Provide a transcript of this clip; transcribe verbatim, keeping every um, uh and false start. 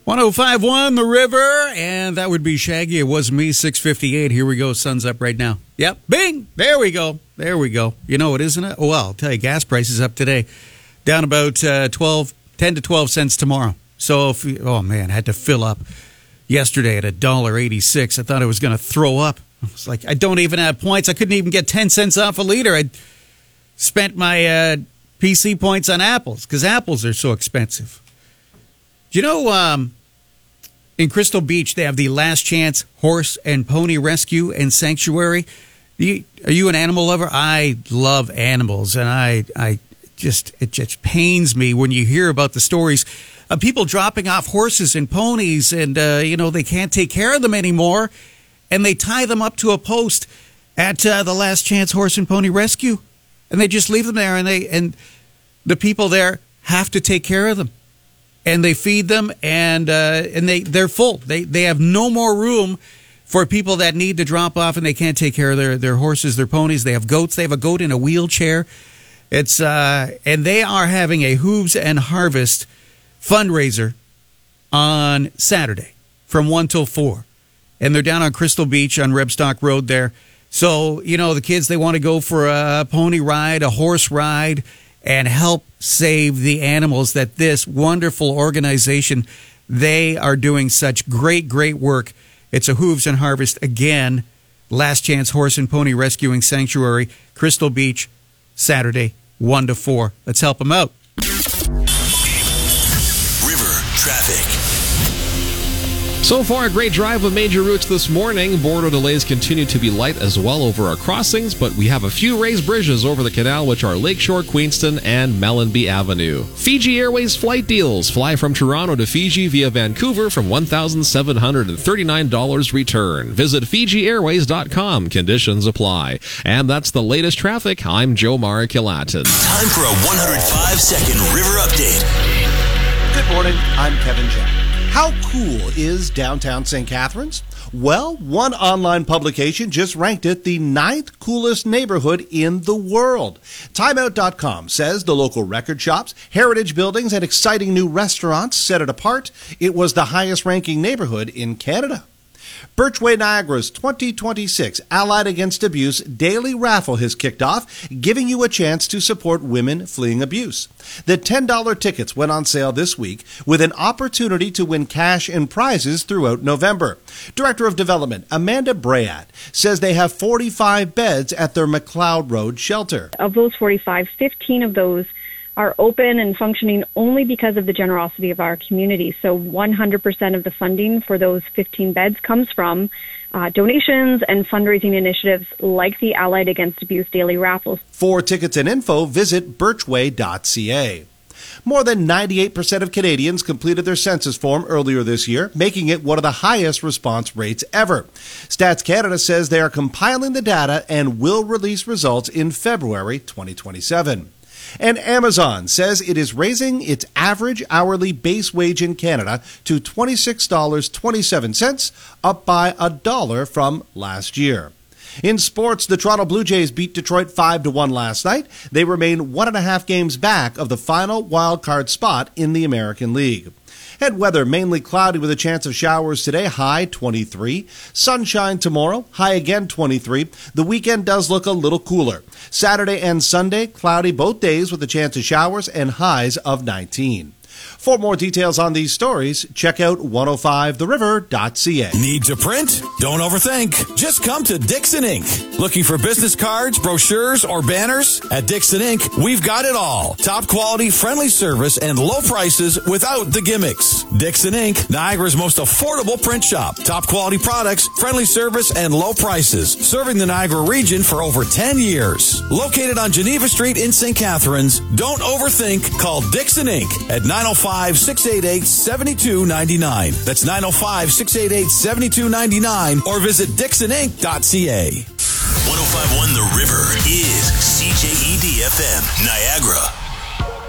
one oh five point one The River, and that would be Shaggy. It was me, six fifty-eight. Here we go. Sun's up right now. Yep. Bing! There we go. There we go. You know it, isn't it? Well, I'll tell you, gas prices up today. Down about uh, twelve, ten to twelve cents tomorrow. So, if you, oh man, I had to fill up yesterday at one dollar eighty-six. I thought I was going to throw up. I was like, I don't even have points. I couldn't even get ten cents off a liter. I spent my uh, P C points on apples because apples are so expensive. Do you know, um, in Crystal Beach, they have the Last Chance Horse and Pony Rescue and Sanctuary. You, are you an animal lover? I love animals, and I, I just it just pains me when you hear about the stories of people dropping off horses and ponies, and uh, you know they can't take care of them anymore, and they tie them up to a post at uh, the Last Chance Horse and Pony Rescue, and they just leave them there, and they and the people there have to take care of them. And they feed them, and uh, and they they're full. They they have no more room for people that need to drop off, and they can't take care of their, their horses, their ponies. They have goats. They have a goat in a wheelchair. It's uh, and they are having a Hooves and Harvest fundraiser on Saturday from one till four, and they're down on Crystal Beach on Rebstock Road there. So you know the kids, they want to go for a pony ride, a horse ride, and help save the animals that this wonderful organization, they are doing such great, great work. It's a Hooves and Harvest again, Last Chance Horse and Pony Rescuing Sanctuary, Crystal Beach, Saturday, one to four. Let's help them out. River traffic. So far, a great drive of major routes this morning. Border delays continue to be light as well over our crossings, but we have a few raised bridges over the canal, which are Lakeshore, Queenston, and Mellenby Avenue. Fiji Airways flight deals. Fly from Toronto to Fiji via Vancouver from one thousand seven hundred thirty-nine dollars return. Visit Fiji Airways dot com. Conditions apply. And that's the latest traffic. I'm Joe Marakilatin. Time for a one hundred five second River Update. Good morning. I'm Kevin Jack. How cool is downtown Saint Catharines? Well, one online publication just ranked it the ninth coolest neighborhood in the world. Time Out dot com says the local record shops, heritage buildings, and exciting new restaurants set it apart. It was the highest ranking neighborhood in Canada. Birchway Niagara's twenty twenty-six Allied Against Abuse daily raffle has kicked off, giving you a chance to support women fleeing abuse. The ten dollar tickets went on sale this week with an opportunity to win cash and prizes throughout November. Director of Development Amanda Brayat says they have forty-five beds at their McLeod Road shelter. Of those forty-five, fifteen of those are open and functioning only because of the generosity of our community. So one hundred percent of the funding for those fifteen beds comes from uh, donations and fundraising initiatives like the Allied Against Abuse Daily Raffles. For tickets and info, visit birchway dot c a. More than ninety-eight percent of Canadians completed their census form earlier this year, making it one of the highest response rates ever. Stats Canada says they are compiling the data and will release results in February twenty twenty-seven. And Amazon says it is raising its average hourly base wage in Canada to twenty-six dollars and twenty-seven cents, up by a dollar from last year. In sports, the Toronto Blue Jays beat Detroit five to one last night. They remain one and a half games back of the final wild card spot in the American League. And weather, mainly cloudy with a chance of showers today, high twenty-three. Sunshine tomorrow, high again twenty-three. The weekend does look a little cooler. Saturday and Sunday, cloudy both days with a chance of showers and highs of nineteen. For more details on these stories, check out one oh five the river dot c a. Need to print? Don't overthink. Just come to Dixon Incorporated. Looking for business cards, brochures, or banners? At Dixon Incorporated, we've got it all. Top quality, friendly service, and low prices without the gimmicks. Dixon Incorporated, Niagara's most affordable print shop. Top quality products, friendly service, and low prices. Serving the Niagara region for over ten years. Located on Geneva Street in Saint Catharines, don't overthink. Call Dixon Incorporated at nine oh five, six eight eight, seven two nine nine. That's nine oh five, six eight eight, seven two nine nine or visit dixon inc dot c a. one oh five point one The River is C J E D F M, Niagara.